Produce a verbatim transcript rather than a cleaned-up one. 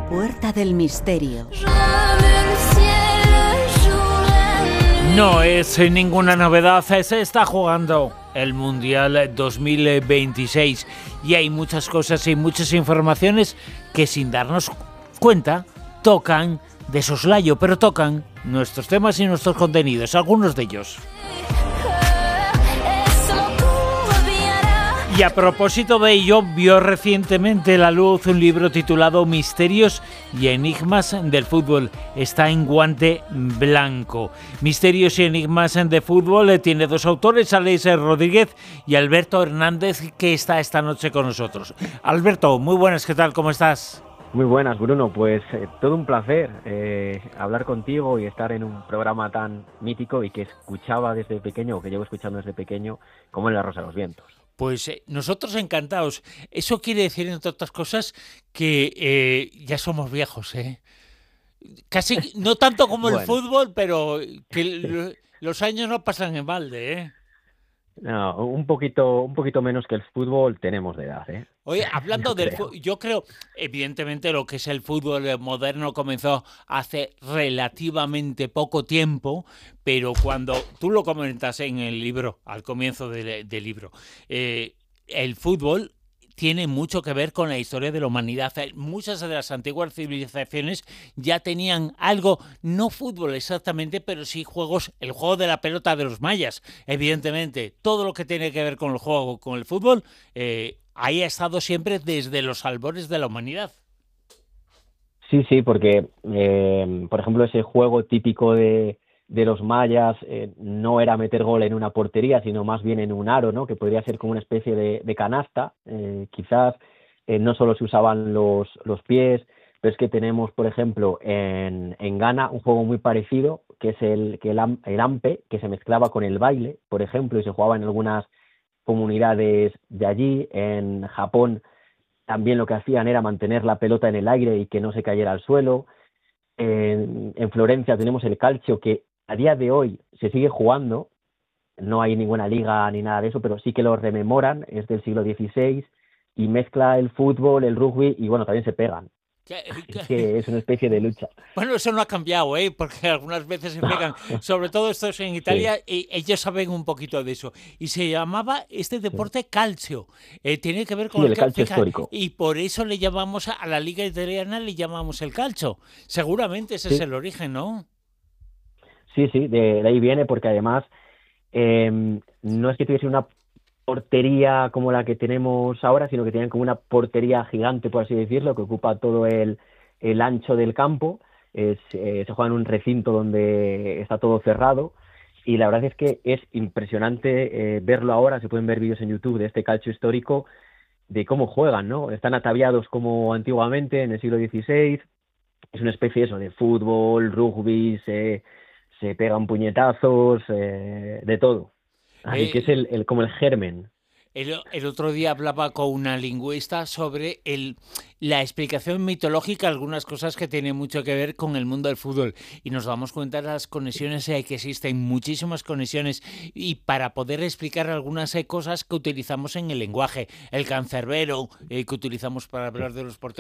La puerta del misterio. No es ninguna novedad, se está jugando el Mundial dos mil veintiséis y hay muchas cosas y muchas informaciones que sin darnos cuenta tocan de soslayo, pero tocan nuestros temas y nuestros contenidos, algunos de ellos. Y a propósito de ello, vio recientemente la luz un libro titulado Misterios y Enigmas del Fútbol. Está en guante blanco. Misterios y Enigmas de Fútbol tiene dos autores, Alex Rodríguez y Alberto Hernández, que está esta noche con nosotros. Alberto, muy buenas, ¿qué tal? ¿Cómo estás? Muy buenas, Bruno. Pues eh, todo un placer eh, hablar contigo y estar en un programa tan mítico y que escuchaba desde pequeño, o que llevo escuchando desde pequeño, como en La Rosa de los Vientos. Pues eh, nosotros encantados. Eso quiere decir, entre otras cosas, que eh, ya somos viejos, ¿eh? Casi, no tanto como bueno. El fútbol, pero que sí. Los años no pasan en balde, ¿eh? No, un poquito, un poquito menos que el fútbol tenemos de edad, ¿eh? Oye, hablando del fútbol, yo creo, evidentemente lo que es el fútbol moderno comenzó hace relativamente poco tiempo, pero cuando tú lo comentas en el libro, al comienzo del, del libro, eh, el fútbol tiene mucho que ver con la historia de la humanidad. Muchas de las antiguas civilizaciones ya tenían algo, no fútbol exactamente, pero sí juegos, el juego de la pelota de los mayas, evidentemente. Todo lo que tiene que ver con el juego, con el fútbol, eh, ahí ha estado siempre desde los albores de la humanidad. Sí, sí, porque, eh, por ejemplo, ese juego típico de, de los mayas eh, no era meter gol en una portería, sino más bien en un aro, ¿no? Que podría ser como una especie de, de canasta. Eh, quizás eh, no solo se usaban los, los pies, pero es que tenemos, por ejemplo, en, en Ghana un juego muy parecido, que es el, que el, el ampe, que se mezclaba con el baile, por ejemplo, y se jugaba en algunas comunidades de allí. En Japón también lo que hacían era mantener la pelota en el aire y que no se cayera al suelo. En, en Florencia tenemos el calcio, que a día de hoy se sigue jugando, no hay ninguna liga ni nada de eso, pero sí que lo rememoran, es del siglo dieciséis y mezcla el fútbol, el rugby y bueno, también se pegan. ¿Qué, qué? Es que es una especie de lucha. Bueno, eso no ha cambiado, ¿eh? Porque algunas veces se pegan, sobre todo estos en Italia, sí. Y ellos saben un poquito de eso. Y se llamaba este deporte calcio. Eh, tiene que ver con sí, el, el calcio histórico. Y por eso le llamamos a la liga italiana, le llamamos el calcio. Seguramente ese sí. es el origen, ¿no? Sí, sí, de, de ahí viene, porque además eh, no es que tuviese una portería como la que tenemos ahora, sino que tenían como una portería gigante, por así decirlo, que ocupa todo el, el ancho del campo. Es, eh, se juega en un recinto donde está todo cerrado y la verdad es que es impresionante eh, verlo ahora. Se pueden ver vídeos en YouTube de este calcio histórico, de cómo juegan, ¿no? Están ataviados como antiguamente en el siglo dieciséis. Es una especie eso de fútbol, rugby, se, se pegan puñetazos, eh, de todo. Así eh, que es el, el, como el germen. El, el otro día hablaba con una lingüista sobre el, la explicación mitológica, algunas cosas que tienen mucho que ver con el mundo del fútbol. Y nos damos cuenta de las conexiones eh, que existen, muchísimas conexiones. Y para poder explicar algunas eh, cosas que utilizamos en el lenguaje, el cancerbero, eh, que utilizamos para hablar de los porteros.